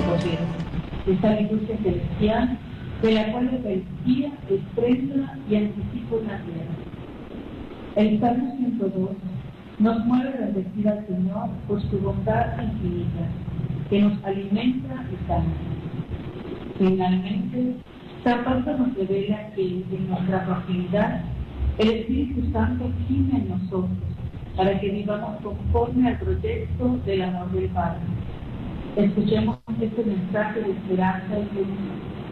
gobierno. Esta liturgia celestial, de la cual la Eucaristía es prenda y anticipo en la tierra. El Salmo 102 nos mueve a bendecir al Señor por su bondad infinita, que nos alimenta y sana. Finalmente, San Pablo nos revela que en nuestra fragilidad el Espíritu Santo gime en nosotros para que vivamos conforme al proyecto del amor del Padre. Escuchemos este mensaje de esperanza y felicidad.